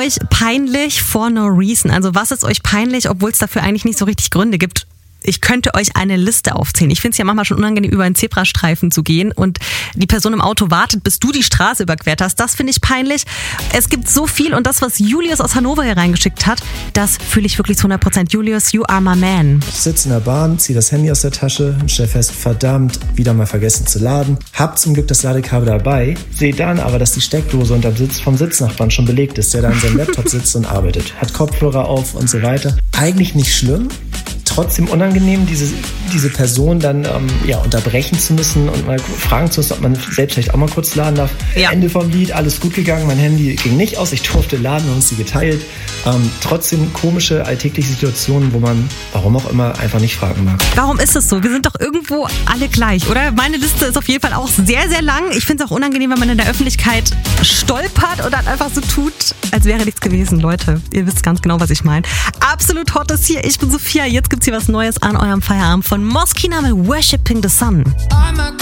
euch peinlich for no reason? Also was ist euch peinlich, obwohl es dafür eigentlich nicht so richtig Gründe gibt? Ich könnte euch eine Liste aufzählen. Ich finde es ja manchmal schon unangenehm, über einen Zebrastreifen zu gehen und die Person im Auto wartet, bis du die Straße überquert hast. Das finde ich peinlich. Es gibt so viel und das, was Julius aus Hannover hier reingeschickt hat, das fühle ich wirklich zu 100%. Julius, you are my man. Ich sitze in der Bahn, ziehe das Handy aus der Tasche und stelle fest, verdammt, wieder mal vergessen zu laden. Hab zum Glück das Ladekabel dabei, sehe dann aber, dass die Steckdose unterm Sitz vom Sitznachbarn schon belegt ist, der da an seinem Laptop sitzt und arbeitet. Hat Kopfhörer auf und so weiter. Eigentlich nicht schlimm. Trotzdem unangenehm, diese Person dann unterbrechen zu müssen und mal fragen zu müssen, ob man selbst vielleicht auch mal kurz laden darf. Ja. Ende vom Lied, alles gut gegangen, mein Handy ging nicht aus, ich durfte laden, wir haben uns die geteilt. Trotzdem komische alltägliche Situationen, wo man, warum auch immer, einfach nicht fragen mag. Warum ist es so? Wir sind doch irgendwo alle gleich, oder? Meine Liste ist auf jeden Fall auch sehr, sehr lang. Ich finde es auch unangenehm, wenn man in der Öffentlichkeit stolpert oder einfach so tut, als wäre nichts gewesen. Leute, ihr wisst ganz genau, was ich meine. Absolut hot ist hier. Ich bin Sophia. Jetzt gibt's hier was Neues an eurem Feierabend von Moschino mit Worshipping the Sun.